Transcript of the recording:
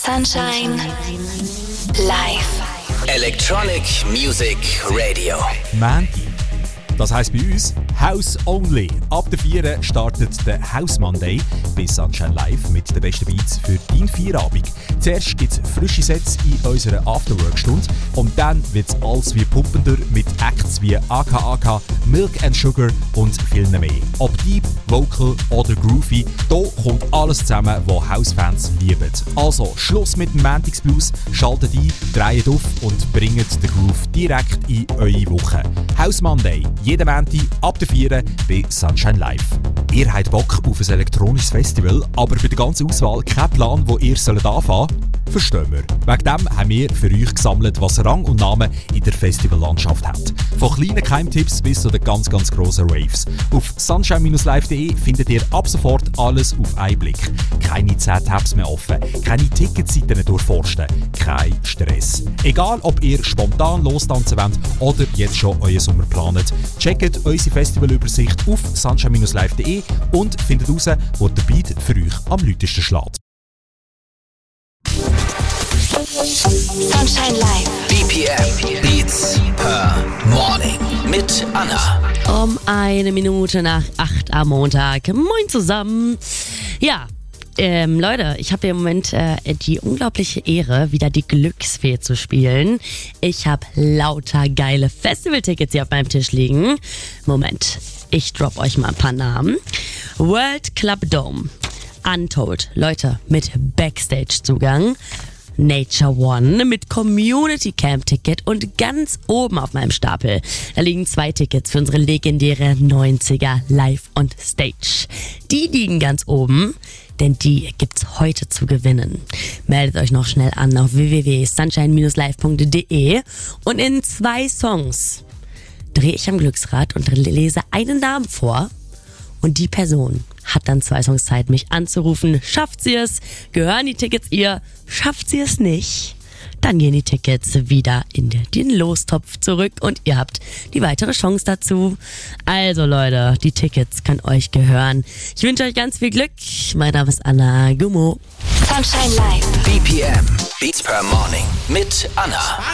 Sunshine live. Electronic Music Radio. Mandy. Das heisst bei uns House Only. Ab der 4 startet der House Monday bei Sunshine Live mit den besten Beats für deinen Feierabend. Zuerst gibt es frische Sets in unserer Afterwork-Stunde und dann wird es alles wie pumpender mit Acts wie AKAK, Milk and Sugar und viel mehr. Ob Deep, Vocal oder Groovy, da kommt alles zusammen, was House-Fans lieben. Also Schluss mit dem Mantics Blues, schaltet ein, dreht auf und bringt den Groove direkt in eure Woche. House Monday, jeden Montag ab der 4 bei Sunshine Live. Ihr habt Bock auf ein elektronisches Festival, aber bei der ganzen Auswahl keinen Plan, wo ihr anfangen sollt? Verstehen wir. Wegen dem haben wir für euch gesammelt, was Rang und Namen in der Festivallandschaft hat. Von kleinen Geheimtipps bis zu den ganz grossen Raves. Auf sunshine-live.de findet ihr ab sofort alles auf einen Blick. Keine 10 Tabs mehr offen, keine Ticketseiten durchforsten, kein Stress. Egal, ob ihr spontan lostanzen wollt oder jetzt schon euren Sommer plant, checkt unsere Festivalübersicht auf sunshine-live.de und findet heraus, wo der Beat für euch am lautesten schlägt. Sunshine live. BPM Beats per Morning mit Anna. Um 1 Minute nach 8 am Montag. Moin zusammen. Ja, Leute, ich habe hier im Moment die unglaubliche Ehre, wieder die Glücksfee zu spielen. Ich habe lauter geile Festivaltickets hier auf meinem Tisch liegen. Moment, ich drop euch mal ein paar Namen. World Club Dome, Untold, Leute mit Backstage-Zugang. Nature One mit Community Camp Ticket und ganz oben auf meinem Stapel, da liegen 2 Tickets für unsere legendäre 90er Live on Stage. Die liegen ganz oben, denn die gibt's heute zu gewinnen. Meldet euch noch schnell an auf www.sunshine-live.de und in 2 Songs drehe ich am Glücksrad und lese einen Namen vor. Und die Person hat dann 2 Songs Zeit, mich anzurufen. Schafft sie es? Gehören die Tickets ihr? Schafft sie es nicht? Dann gehen die Tickets wieder in den Lostopf zurück und ihr habt die weitere Chance dazu. Also Leute, die Tickets können euch gehören. Ich wünsche euch ganz viel Glück. Mein Name ist Anna Gummo. Sunshine live. BPM Beats per Morning mit Anna.